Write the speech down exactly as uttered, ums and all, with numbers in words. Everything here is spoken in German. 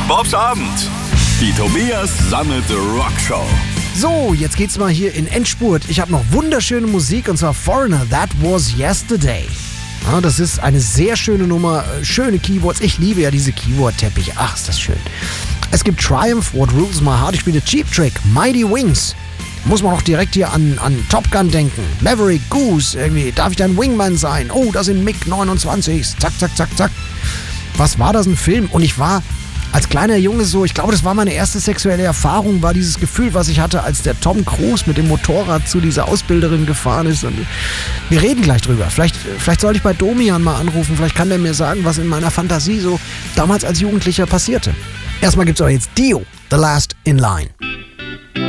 Bobs Abend. Die Tobias Sammelte Rockshow. So, jetzt geht's mal hier in Endspurt. Ich habe noch wunderschöne Musik und zwar Foreigner, That Was Yesterday. Ja, das ist eine sehr schöne Nummer, schöne Keyboards. Ich liebe ja diese Keyboard-Teppiche. Ach, ist das schön. Es gibt Triumph, What Rules My Heart. Ich spiele Cheap Trick, Mighty Wings. Muss man auch direkt hier an, an Top Gun denken. Maverick, Goose, irgendwie, darf ich dein Wingman sein? Oh, das sind MiG neunundzwanzig. Zack, zack, zack, zack. Was war das, ein Film? Und ich war als kleiner Junge so, ich glaube, das war meine erste sexuelle Erfahrung, war dieses Gefühl, was ich hatte, als der Tom Cruise mit dem Motorrad zu dieser Ausbilderin gefahren ist. Und wir reden gleich drüber. Vielleicht, vielleicht sollte ich bei Domian mal anrufen. Vielleicht kann der mir sagen, was in meiner Fantasie so damals als Jugendlicher passierte. Erstmal gibt's aber jetzt Dio, The Last in Line.